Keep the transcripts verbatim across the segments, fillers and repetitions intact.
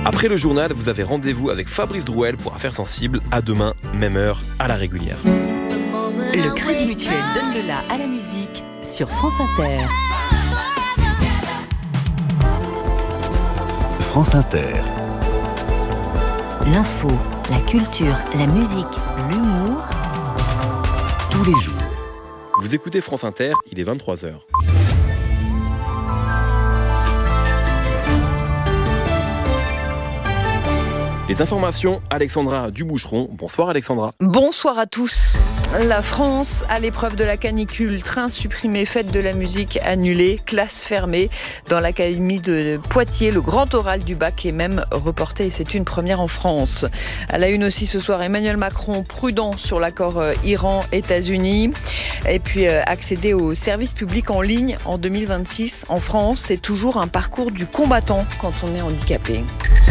Après le journal, vous avez rendez-vous avec Fabrice Drouel pour Affaires sensibles. À demain, même heure, à la régulière. Le Crédit Mutuel donne le la à la musique sur France Inter. France Inter. L'info, la culture, la musique, l'humour. Tous les jours. Vous écoutez France Inter, il est vingt-trois heures. Les informations, Alexandra Duboucheron. Bonsoir Alexandra. Bonsoir à tous. La France à l'épreuve de la canicule, train supprimé, fête de la musique annulée, classe fermée. Dans l'académie de Poitiers, le grand oral du bac est même reporté et c'est une première en France. À la une aussi ce soir, Emmanuel Macron prudent sur l'accord Iran-États-Unis. Et puis accéder aux services publics en ligne en deux mille vingt-six en France, c'est toujours un parcours du combattant quand on est handicapé.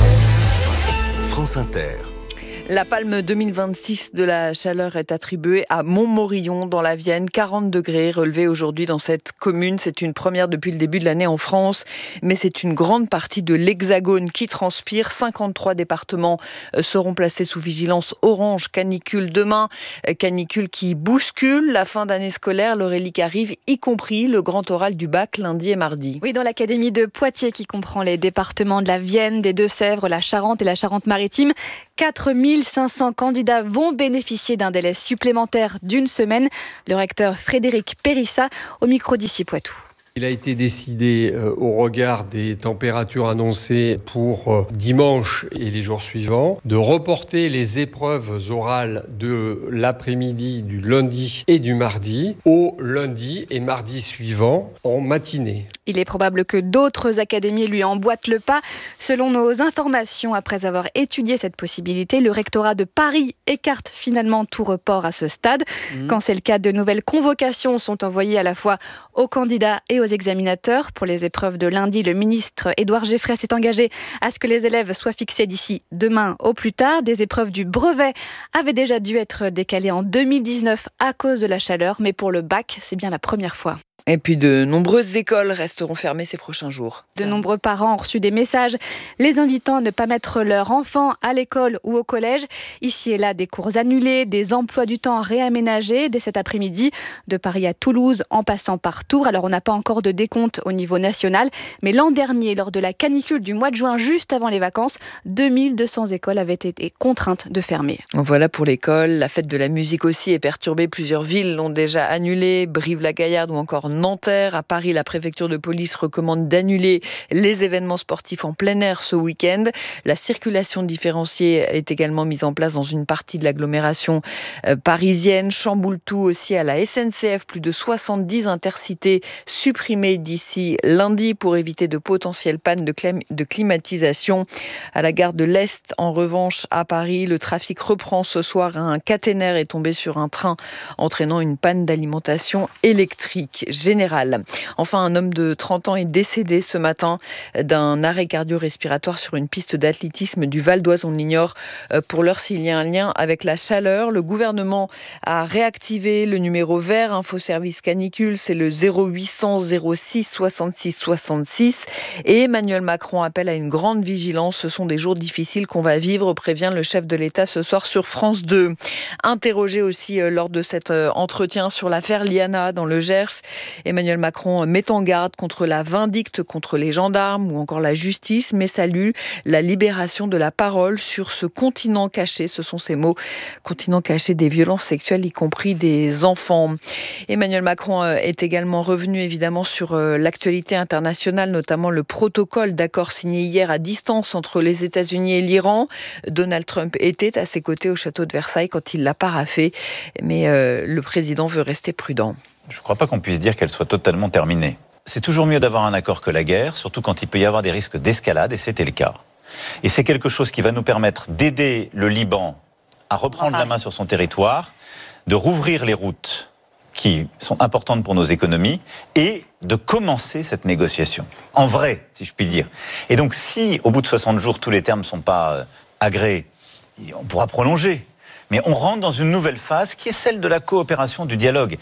France Inter. La palme deux mille vingt-six de la chaleur est attribuée à Montmorillon dans la Vienne. quarante degrés relevés aujourd'hui dans cette commune. C'est une première depuis le début de l'année en France. Mais c'est une grande partie de l'Hexagone qui transpire. cinquante-trois départements seront placés sous vigilance orange canicule demain. Canicule qui bouscule la fin d'année scolaire. L'Aurélie qui arrive, y compris le grand oral du bac lundi et mardi. Oui, dans l'académie de Poitiers qui comprend les départements de la Vienne, des Deux-Sèvres, la Charente et la Charente-Maritime. quatre mille cinq cents candidats vont bénéficier d'un délai supplémentaire d'une semaine. Le recteur Frédéric Périssa au micro d'ici Poitou. Il a été décidé, euh, au regard des températures annoncées pour euh, dimanche et les jours suivants, de reporter les épreuves orales de l'après-midi du lundi et du mardi au lundi et mardi suivant en matinée. Il est probable que d'autres académies lui emboîtent le pas. Selon nos informations, après avoir étudié cette possibilité, le rectorat de Paris écarte finalement tout report à ce stade. Mmh. Quand c'est le cas, de nouvelles convocations sont envoyées à la fois aux candidats et aux examinateurs. Pour les épreuves de lundi, le ministre Édouard Geffray s'est engagé à ce que les élèves soient fixés d'ici demain au plus tard. Des épreuves du brevet avaient déjà dû être décalées en deux mille dix-neuf à cause de la chaleur, mais pour le bac, c'est bien la première fois. Et puis de nombreuses écoles resteront fermées ces prochains jours. De nombreux parents ont reçu des messages les invitant à ne pas mettre leur enfant à l'école ou au collège. Ici et là, des cours annulés, des emplois du temps réaménagés dès cet après-midi, de Paris à Toulouse en passant par Tours. Alors on n'a pas encore de décompte au niveau national, mais l'an dernier, lors de la canicule du mois de juin, juste avant les vacances, deux mille deux cents écoles avaient été contraintes de fermer. Voilà pour l'école. La fête de la musique aussi est perturbée. Plusieurs villes l'ont déjà annulée, Brive-la-Gaillarde ou encore Nanterre. À Paris, la préfecture de police recommande d'annuler les événements sportifs en plein air ce week-end. La circulation différenciée est également mise en place dans une partie de l'agglomération parisienne. Chamboule tout aussi à la S N C F. Plus de soixante-dix intercités supprimées d'ici lundi pour éviter de potentielles pannes de, clim- de climatisation. À la gare de l'Est, en revanche, à Paris, le trafic reprend ce soir. Un caténaire est tombé sur un train entraînant une panne d'alimentation électrique générale. Enfin, un homme de trente ans est décédé ce matin d'un arrêt cardio-respiratoire sur une piste d'athlétisme du Val d'Oise. On ignore pour l'heure s'il y a un lien avec la chaleur. Le gouvernement a réactivé le numéro vert Info Service Canicule, c'est le zéro huit cents zéro six soixante-six soixante-six. Et Emmanuel Macron appelle à une grande vigilance. Ce sont des jours difficiles qu'on va vivre, prévient le chef de l'État ce soir sur France deux. Interrogé aussi lors de cet entretien sur l'affaire Liana dans le Gers, Emmanuel Macron met en garde contre la vindicte contre les gendarmes ou encore la justice, mais salue la libération de la parole sur ce continent caché, ce sont ses mots, continent caché des violences sexuelles, y compris des enfants. Emmanuel Macron est également revenu évidemment sur l'actualité internationale, notamment le protocole d'accord signé hier à distance entre les États-Unis et l'Iran. Donald Trump était à ses côtés au château de Versailles quand il l'a paraphé, mais euh, le président veut rester prudent. Je ne crois pas qu'on puisse dire qu'elle soit totalement terminée. C'est toujours mieux d'avoir un accord que la guerre, surtout quand il peut y avoir des risques d'escalade, et c'était le cas. Et c'est quelque chose qui va nous permettre d'aider le Liban à reprendre ah. la main sur son territoire, de rouvrir les routes qui sont importantes pour nos économies, et de commencer cette négociation. En vrai, si je puis dire. Et donc si, au bout de soixante jours, tous les termes ne sont pas euh, agréés, on pourra prolonger. Mais on rentre dans une nouvelle phase qui est celle de la coopération, du dialogue,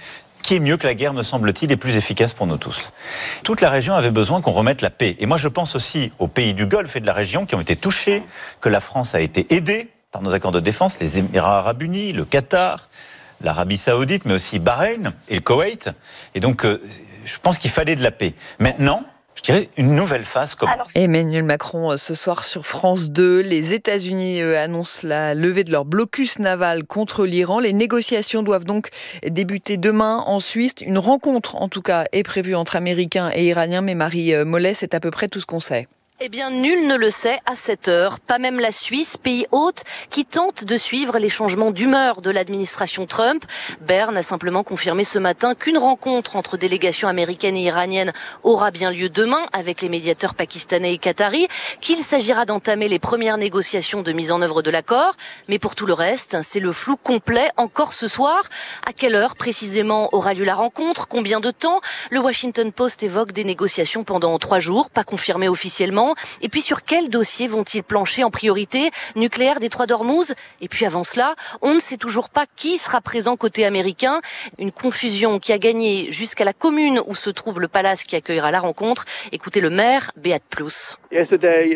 qui est mieux que la guerre, me semble-t-il, et plus efficace pour nous tous. Toute la région avait besoin qu'on remette la paix. Et moi, je pense aussi aux pays du Golfe et de la région qui ont été touchés, que la France a été aidée par nos accords de défense, les Émirats arabes unis, le Qatar, l'Arabie saoudite, mais aussi Bahreïn et le Koweït. Et donc, euh, je pense qu'il fallait de la paix. Maintenant, je dirais une nouvelle phase commence. Alors... Emmanuel Macron, ce soir sur France deux, les États-Unis eux, annoncent la levée de leur blocus naval contre l'Iran. Les négociations doivent donc débuter demain en Suisse. Une rencontre, en tout cas, est prévue entre Américains et Iraniens. Mais Marie Mollet, c'est à peu près tout ce qu'on sait. Eh bien, nul ne le sait à cette heure, pas même la Suisse, pays hôte, qui tente de suivre les changements d'humeur de l'administration Trump. Berne a simplement confirmé ce matin qu'une rencontre entre délégations américaines et iraniennes aura bien lieu demain avec les médiateurs pakistanais et qataris, qu'il s'agira d'entamer les premières négociations de mise en œuvre de l'accord. Mais pour tout le reste, c'est le flou complet encore ce soir. À quelle heure précisément aura lieu la rencontre? Combien de temps? Le Washington Post évoque des négociations pendant trois jours, pas confirmées officiellement. Et puis sur quel dossier vont-ils plancher en priorité? Nucléaire, détroit d'Ormuz? Et puis avant cela, on ne sait toujours pas qui sera présent côté américain. Une confusion qui a gagné jusqu'à la commune où se trouve le palace qui accueillera la rencontre. Écoutez le maire, Beat Plus. Hier,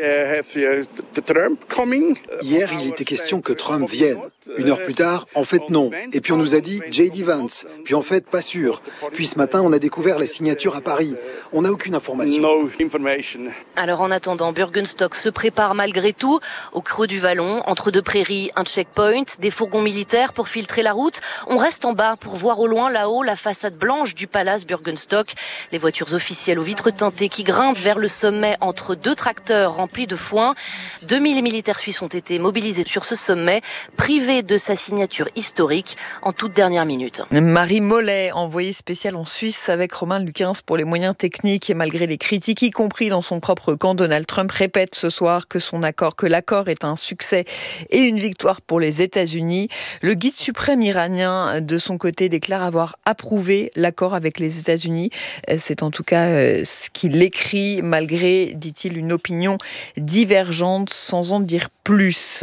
il était question que Trump vienne. Une heure plus tard, en fait non. Et puis on nous a dit J D Vance. Puis en fait, pas sûr. Puis ce matin, on a découvert la signature à Paris. On n'a aucune information. Alors en attendant, Bürgenstock se prépare malgré tout au creux du vallon, entre deux prairies, un checkpoint, des fourgons militaires pour filtrer la route. On reste en bas pour voir au loin là-haut la façade blanche du palace Bürgenstock. Les voitures officielles aux vitres teintées qui grimpent vers le sommet entre deux tracteurs remplis de foin. deux mille militaires suisses ont été mobilisés sur ce sommet, privés de sa signature historique en toute dernière minute. Marie Mollet, envoyée spéciale en Suisse avec Romain Lucas pour les moyens techniques et malgré les critiques, y compris dans son propre camp, Donald Trump répète ce soir que son accord, que l'accord est un succès et une victoire pour les États-Unis. Le guide suprême iranien, de son côté, déclare avoir approuvé l'accord avec les États-Unis. C'est en tout cas ce qu'il écrit, malgré, dit-il, une opinion divergente, sans en dire plus.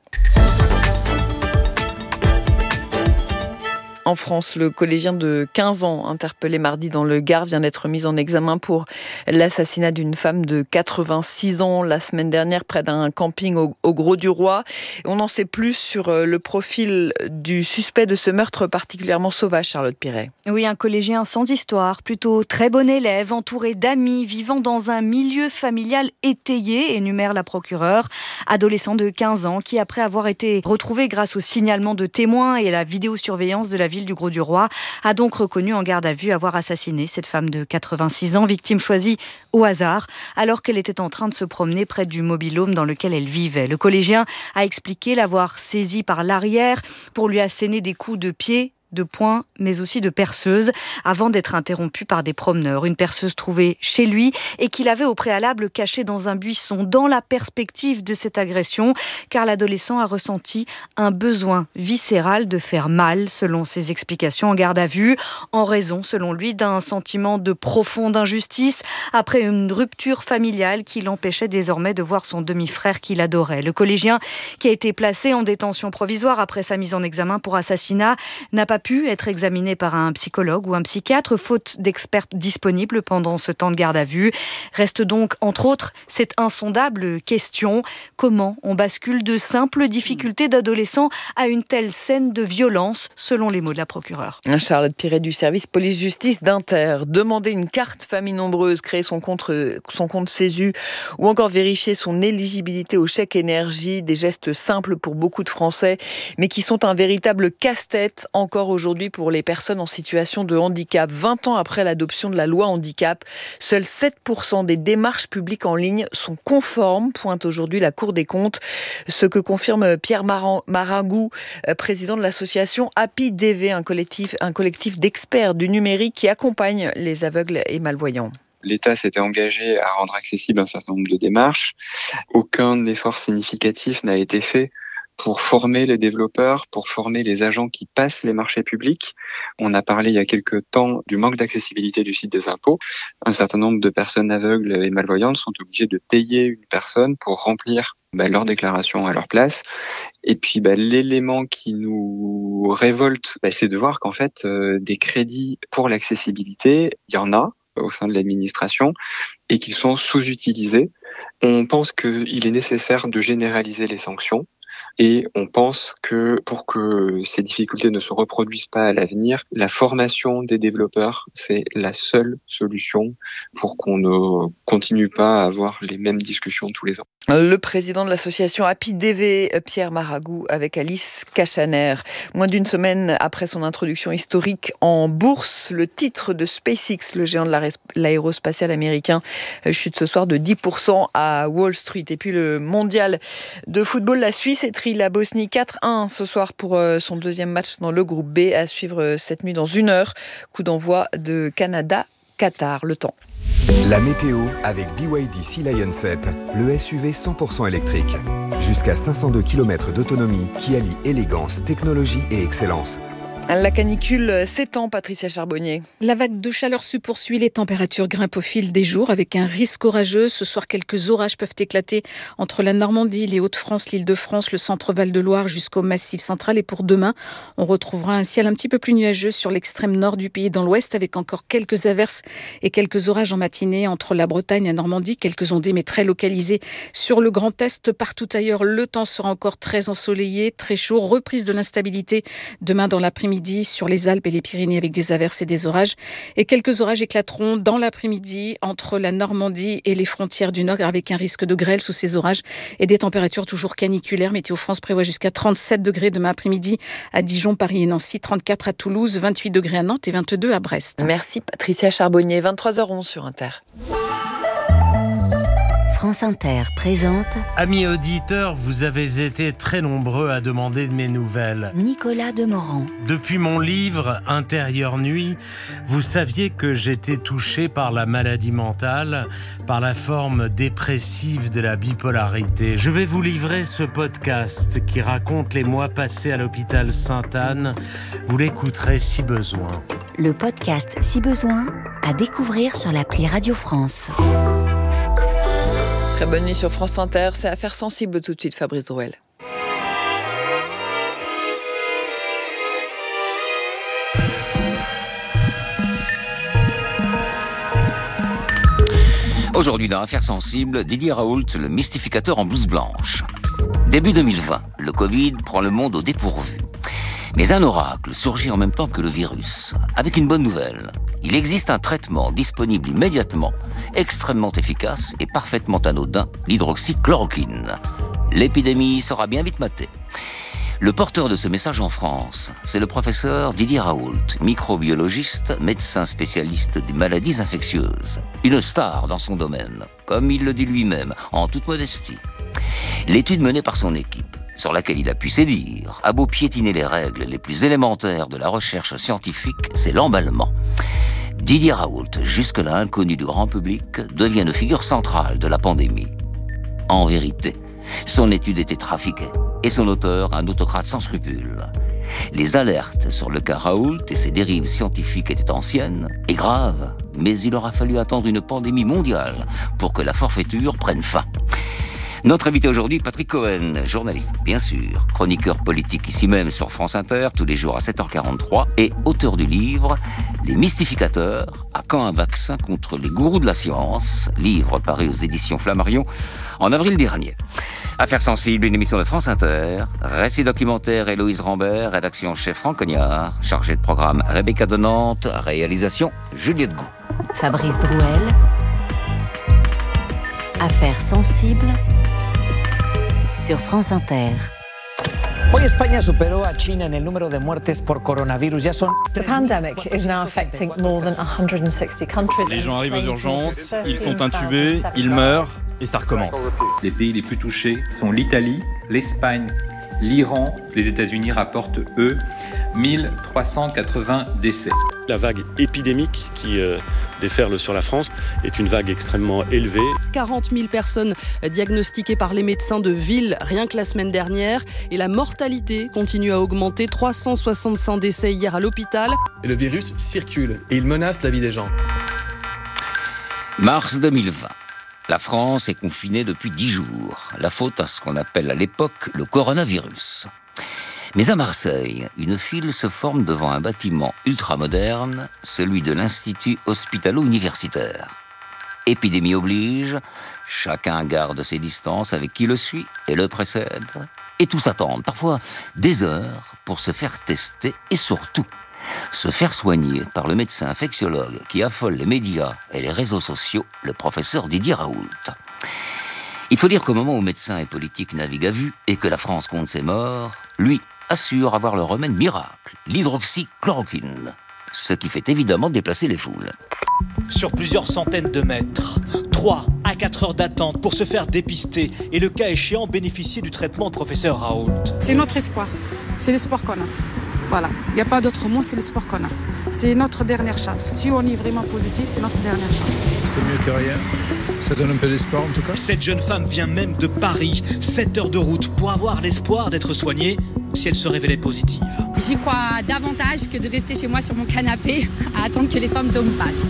En France, le collégien de quinze ans, interpellé mardi dans le Gard, vient d'être mis en examen pour l'assassinat d'une femme de quatre-vingt-six ans la semaine dernière près d'un camping au, au Grau-du-Roi. On en sait plus sur le profil du suspect de ce meurtre particulièrement sauvage, Charlotte Piret. Oui, un collégien sans histoire, plutôt très bon élève, entouré d'amis, vivant dans un milieu familial étayé, énumère la procureure. Adolescent de quinze ans qui, après avoir été retrouvé grâce au signalement de témoins et à la vidéosurveillance de la ville du Grau-du-Roi, a donc reconnu en garde à vue avoir assassiné cette femme de quatre-vingt-six ans, victime choisie au hasard, alors qu'elle était en train de se promener près du mobil-home dans lequel elle vivait. Le collégien a expliqué l'avoir saisie par l'arrière pour lui asséner des coups de pied, de poing, mais aussi de perceuse, avant d'être interrompu par des promeneurs. Une perceuse trouvée chez lui et qu'il avait au préalable cachée dans un buisson, dans la perspective de cette agression, car l'adolescent a ressenti un besoin viscéral de faire mal, selon ses explications en garde à vue, en raison, selon lui, d'un sentiment de profonde injustice, après une rupture familiale qui l'empêchait désormais de voir son demi-frère qu'il adorait. Le collégien, qui a été placé en détention provisoire après sa mise en examen pour assassinat, n'a pas pu être examiné par un psychologue ou un psychiatre, faute d'experts disponibles pendant ce temps de garde à vue. Reste donc, entre autres, cette insondable question: comment on bascule de simples difficultés d'adolescents à une telle scène de violence, selon les mots de la procureure. Charlotte Piret du service police-justice d'Inter. Demander une carte famille nombreuse, créer son compte, son compte Césu ou encore vérifier son éligibilité au chèque énergie, des gestes simples pour beaucoup de Français, mais qui sont un véritable casse-tête encore aujourd'hui pour les personnes en situation de handicap. vingt ans après l'adoption de la loi handicap, seuls sept pour cent des démarches publiques en ligne sont conformes, pointe aujourd'hui la Cour des comptes. Ce que confirme Pierre Marangou, président de l'association Happy D V, un collectif, un collectif d'experts du numérique qui accompagne les aveugles et malvoyants. L'État s'était engagé à rendre accessible un certain nombre de démarches. Aucun effort significatif n'a été fait pour former les développeurs, pour former les agents qui passent les marchés publics. On a parlé il y a quelques temps du manque d'accessibilité du site des impôts. Un certain nombre de personnes aveugles et malvoyantes sont obligées de payer une personne pour remplir bah, leur déclaration à leur place. Et puis bah, l'élément qui nous révolte, bah, c'est de voir qu'en fait, euh, des crédits pour l'accessibilité, il y en a au sein de l'administration et qu'ils sont sous-utilisés. On pense qu'il est nécessaire de généraliser les sanctions. Et on pense que pour que ces difficultés ne se reproduisent pas à l'avenir, la formation des développeurs, c'est la seule solution pour qu'on ne continue pas à avoir les mêmes discussions tous les ans. Le président de l'association Happy D V, Pierre Maragou, avec Alice Cachaner. Moins d'une semaine après son introduction historique en bourse, le titre de SpaceX, le géant de l'aérospatial américain, chute ce soir de dix pour cent à Wall Street. Et puis le mondial de football, la Suisse étrille la Bosnie quatre un ce soir pour son deuxième match dans le groupe B, à suivre cette nuit dans une heure. Coup d'envoi de Canada-Qatar. Le temps. La météo avec B Y D Sea Lion sept, le S U V cent pour cent électrique. Jusqu'à cinq cent deux kilomètres d'autonomie qui allie élégance, technologie et excellence. La canicule s'étend, Patricia Charbonnier. La vague de chaleur se poursuit, les températures grimpent au fil des jours avec un risque orageux. Ce soir, quelques orages peuvent éclater entre la Normandie, les Hauts-de-France, l'Île-de-France, le centre-Val de Loire jusqu'au Massif central. Et pour demain, on retrouvera un ciel un petit peu plus nuageux sur l'extrême nord du pays dans l'ouest avec encore quelques averses et quelques orages en matinée entre la Bretagne et la Normandie. Quelques ondées mais très localisées sur le Grand Est. Partout ailleurs, le temps sera encore très ensoleillé, très chaud. Reprise de l'instabilité demain dans l'après-midi sur les Alpes et les Pyrénées avec des averses et des orages. Et quelques orages éclateront dans l'après-midi entre la Normandie et les frontières du Nord avec un risque de grêle sous ces orages et des températures toujours caniculaires. Météo France prévoit jusqu'à trente-sept degrés demain après-midi à Dijon, Paris et Nancy, trente-quatre à Toulouse, vingt-huit degrés à Nantes et vingt-deux à Brest. Merci Patricia Charbonnier, vingt-trois heures onze sur Inter. France Inter présente... Amis auditeurs, vous avez été très nombreux à demander de mes nouvelles. Nicolas Demorand. Depuis mon livre « Intérieure nuit », vous saviez que j'étais touché par la maladie mentale, par la forme dépressive de la bipolarité. Je vais vous livrer ce podcast qui raconte les mois passés à l'hôpital Sainte-Anne. Vous l'écouterez si besoin. Le podcast Si besoin, à découvrir sur l'appli Radio France. Très bonne nuit sur France Inter, c'est Affaires sensibles tout de suite, Fabrice Drouel. Aujourd'hui dans Affaires sensibles, Didier Raoult, le mystificateur en blouse blanche. Début deux mille vingt, le Covid prend le monde au dépourvu. Mais un oracle surgit en même temps que le virus, avec une bonne nouvelle. Il existe un traitement disponible immédiatement, extrêmement efficace et parfaitement anodin, l'hydroxychloroquine. L'épidémie sera bien vite matée. Le porteur de ce message en France, c'est le professeur Didier Raoult, microbiologiste, médecin spécialiste des maladies infectieuses. Une star dans son domaine, comme il le dit lui-même, en toute modestie. L'étude menée par son équipe, sur laquelle il a pu sédire, a beau piétiner les règles les plus élémentaires de la recherche scientifique, c'est l'emballement. Didier Raoult, jusque-là inconnu du grand public, devient une figure centrale de la pandémie. En vérité, son étude était trafiquée, et son auteur un autocrate sans scrupules. Les alertes sur le cas Raoult et ses dérives scientifiques étaient anciennes et graves, mais il aura fallu attendre une pandémie mondiale pour que la forfaiture prenne fin. Notre invité aujourd'hui, Patrick Cohen, journaliste bien sûr, chroniqueur politique ici même sur France Inter, tous les jours à sept heures quarante-trois, et auteur du livre « Les mystificateurs, à quand un vaccin contre les gourous de la science ?» livre paru aux éditions Flammarion en avril dernier. Affaires sensibles, une émission de France Inter, récit documentaire Héloïse Rambert, rédaction chef Franck Cognard, chargé de programme Rebecca Donante, réalisation Juliette Gou. Fabrice Drouel, Affaires sensibles sur France Inter. Hoy España superó a China en el número de muertes por coronavirus. Ya son... The pandemic is now affecting more than one hundred sixty countries. Les gens arrivent aux urgences, ils sont intubés, ils meurent et ça recommence. Les pays les plus touchés sont l'Italie, l'Espagne, l'Iran. Les États-Unis rapportent, eux, mille trois cent quatre-vingts décès. La vague épidémique qui euh, déferle sur la France est une vague extrêmement élevée. quarante mille personnes diagnostiquées par les médecins de ville rien que la semaine dernière. Et la mortalité continue à augmenter. trois cent soixante-cinq décès hier à l'hôpital. Le virus circule et il menace la vie des gens. Mars deux mille vingt. La France est confinée depuis dix jours. La faute à ce qu'on appelle à l'époque le coronavirus. Mais à Marseille, une file se forme devant un bâtiment ultramoderne, celui de l'Institut hospitalo-universitaire. Épidémie oblige, chacun garde ses distances avec qui le suit et le précède, et tous attendent, parfois des heures, pour se faire tester et surtout se faire soigner par le médecin infectiologue qui affole les médias et les réseaux sociaux, le professeur Didier Raoult. Il faut dire qu'au moment où médecins et politiques naviguent à vue et que la France compte ses morts, lui assure avoir le remède miracle, l'hydroxychloroquine, ce qui fait évidemment déplacer les foules. Sur plusieurs centaines de mètres, trois à quatre heures d'attente pour se faire dépister et le cas échéant bénéficier du traitement de professeur Raoult. C'est notre espoir, c'est l'espoir qu'on a. Voilà, il n'y a pas d'autre mot, c'est l'espoir qu'on a. C'est notre dernière chance. Si on est vraiment positif, c'est notre dernière chance. C'est mieux que rien. Ça donne un peu d'espoir en tout cas. Cette jeune femme vient même de Paris, sept heures de route, pour avoir l'espoir d'être soignée si elle se révélait positive. J'y crois davantage que de rester chez moi sur mon canapé à attendre que les symptômes passent.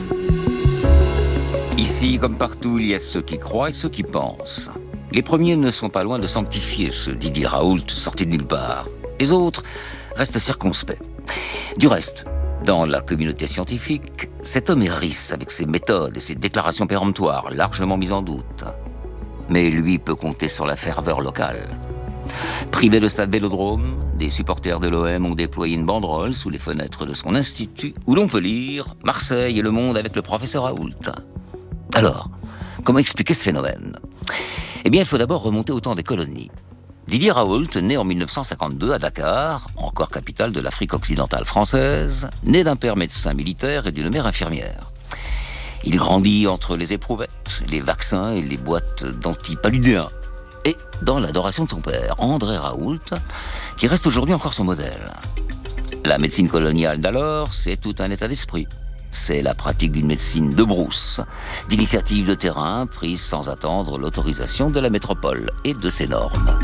Ici, comme partout, il y a ceux qui croient et ceux qui pensent. Les premiers ne sont pas loin de sanctifier ce Didier Raoult sorti de nulle part. Les autres restent circonspects. Du reste, dans la communauté scientifique, cet homme est riche avec ses méthodes et ses déclarations péremptoires largement mises en doute. Mais lui peut compter sur la ferveur locale. Privé de stade Vélodrome, des supporters de l'O M ont déployé une banderole sous les fenêtres de son institut où l'on peut lire « Marseille et le monde avec le professeur Raoult ». Alors, comment expliquer ce phénomène ? Eh bien, il faut d'abord remonter au temps des colonies. Didier Raoult, né en mille neuf cent cinquante-deux à Dakar, encore capitale de l'Afrique occidentale française, né d'un père médecin militaire et d'une mère infirmière. Il grandit entre les éprouvettes, les vaccins et les boîtes d'antipaludéens, et dans l'adoration de son père, André Raoult, qui reste aujourd'hui encore son modèle. La médecine coloniale d'alors, c'est tout un état d'esprit. C'est la pratique d'une médecine de brousse, d'initiatives de terrain prises sans attendre l'autorisation de la métropole et de ses normes.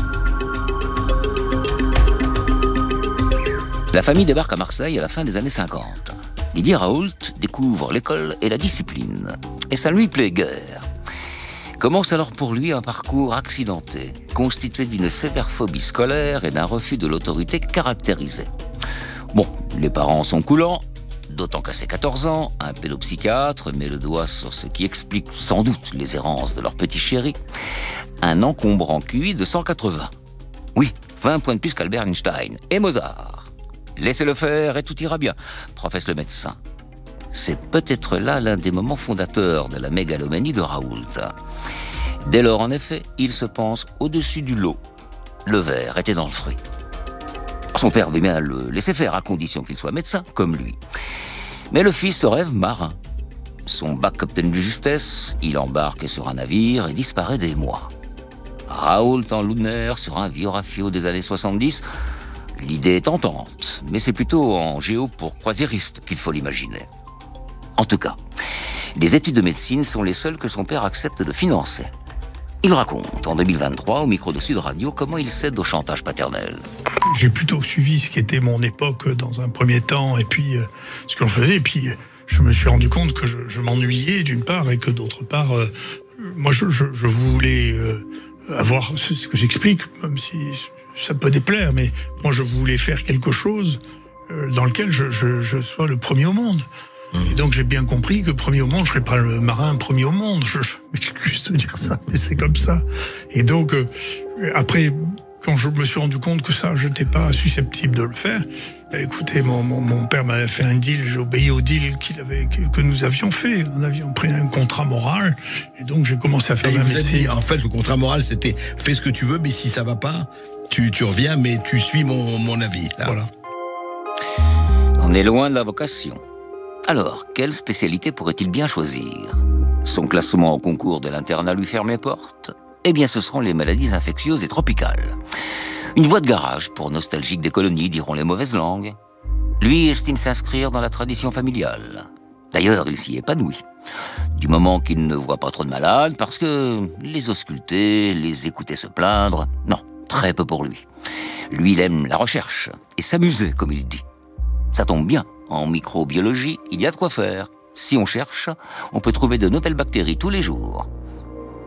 La famille débarque à Marseille à la fin des années cinquante. Didier Raoult découvre l'école et la discipline, et ça lui plaît guère. Commence alors pour lui un parcours accidenté, constitué d'une sévère phobie scolaire et d'un refus de l'autorité caractérisé. Bon, les parents sont coulants, d'autant qu'à ses quatorze ans, un pédopsychiatre met le doigt sur ce qui explique sans doute les errances de leur petit chéri, un encombrant Q I de cent quatre-vingts. Oui, vingt points de plus qu'Albert Einstein et Mozart. Laissez-le faire et tout ira bien, professe le médecin. C'est peut-être là l'un des moments fondateurs de la mégalomanie de Raoult. Dès lors, en effet, il se pense au-dessus du lot. Le verre était dans le fruit. Son père veut bien le laisser faire, à condition qu'il soit médecin, comme lui. Mais le fils se rêve marin. Son bac capitaine de justesse, il embarque sur un navire et disparaît des mois. Raoult en lunaire sur un vieux rafio des années soixante-dix, l'idée est tentante, mais c'est plutôt en géo pour croisiériste qu'il faut l'imaginer. En tout cas, les études de médecine sont les seules que son père accepte de financer. Il raconte, en deux mille vingt-trois, au micro de Sud Radio, comment il cède au chantage paternel. J'ai plutôt suivi ce qui était mon époque dans un premier temps, et puis euh, ce que l'on faisait, et puis euh, je me suis rendu compte que je, je m'ennuyais d'une part, et que d'autre part, euh, moi je, je, je voulais euh, avoir ce, ce que j'explique, même si ça peut déplaire, mais moi je voulais faire quelque chose euh, dans lequel je, je, je sois le premier au monde. Et donc j'ai bien compris que premier au monde, je serais pas le marin premier au monde. Je, je m'excuse de dire ça, mais c'est comme ça. Et donc euh, après, quand je me suis rendu compte que ça, je n'étais pas susceptible de le faire, bah, écoutez, mon, mon, mon père m'avait fait un deal, j'ai obéi au deal qu'il avait, que, que nous avions fait. Nous avions pris un contrat moral, et donc j'ai commencé à faire et la vous médecine. Dit, en fait, le contrat moral, c'était fais ce que tu veux, mais si ça va pas, tu, tu reviens, mais tu suis mon, mon avis. Là. Voilà. On est loin de la vocation. Alors, quelle spécialité pourrait-il bien choisir ? Son classement au concours de l'internat lui ferme les portes ? Eh bien, ce seront les maladies infectieuses et tropicales. Une voie de garage pour nostalgiques des colonies, diront les mauvaises langues. Lui estime s'inscrire dans la tradition familiale. D'ailleurs, il s'y épanouit. Du moment qu'il ne voit pas trop de malades, parce que les ausculter, les écouter se plaindre, non, très peu pour lui. Lui, il aime la recherche et s'amuser, comme il dit. Ça tombe bien, en microbiologie, il y a de quoi faire. Si on cherche, on peut trouver de nouvelles bactéries tous les jours.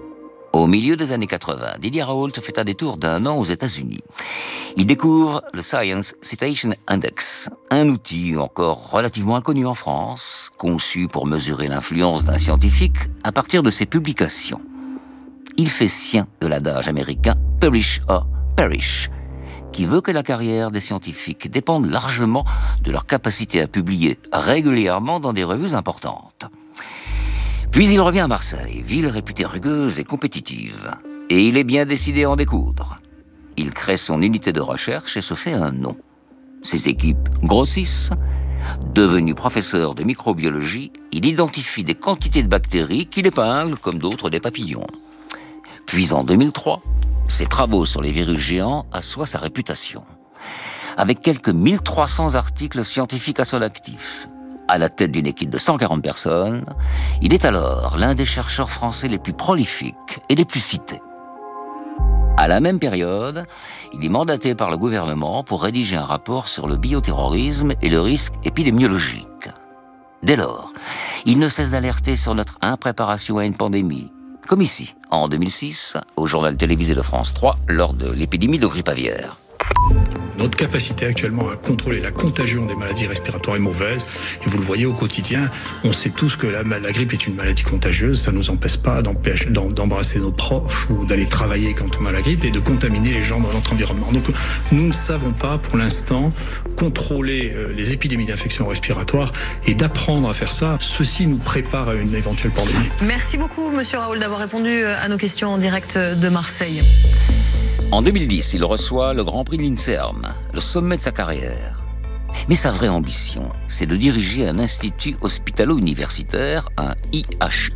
Au milieu des années quatre-vingts, Didier Raoult fait un détour d'un an aux États-Unis. Il découvre le Science Citation Index, un outil encore relativement inconnu en France, conçu pour mesurer l'influence d'un scientifique à partir de ses publications. Il fait sien de l'adage américain « publish or perish », qui veut que la carrière des scientifiques dépende largement de leur capacité à publier régulièrement dans des revues importantes. Puis il revient à Marseille, ville réputée rugueuse et compétitive. Et il est bien décidé à en découdre. Il crée son unité de recherche et se fait un nom. Ses équipes grossissent. Devenu professeur de microbiologie, il identifie des quantités de bactéries qu'il épingle comme d'autres des papillons. Puis en deux mille trois, ses travaux sur les virus géants assoient sa réputation. Avec quelques mille trois cents articles scientifiques à son actif, à la tête d'une équipe de cent quarante personnes, il est alors l'un des chercheurs français les plus prolifiques et les plus cités. À la même période, il est mandaté par le gouvernement pour rédiger un rapport sur le bioterrorisme et le risque épidémiologique. Dès lors, il ne cesse d'alerter sur notre impréparation à une pandémie, comme ici, en deux mille six, au journal télévisé de France trois, lors de l'épidémie de grippe aviaire. Notre capacité actuellement à contrôler la contagion des maladies respiratoires est mauvaise. Et vous le voyez au quotidien, on sait tous que la, la grippe est une maladie contagieuse. Ça ne nous empêche pas d'embrasser nos proches ou d'aller travailler quand on a la grippe et de contaminer les gens dans notre environnement. Donc nous ne savons pas pour l'instant contrôler les épidémies d'infections respiratoires et d'apprendre à faire ça. Ceci nous prépare à une éventuelle pandémie. Merci beaucoup, monsieur Raoult, d'avoir répondu à nos questions en direct de Marseille. En deux mille dix, il reçoit le Grand Prix de l'INSERM, le sommet de sa carrière. Mais sa vraie ambition, c'est de diriger un institut hospitalo-universitaire, un I H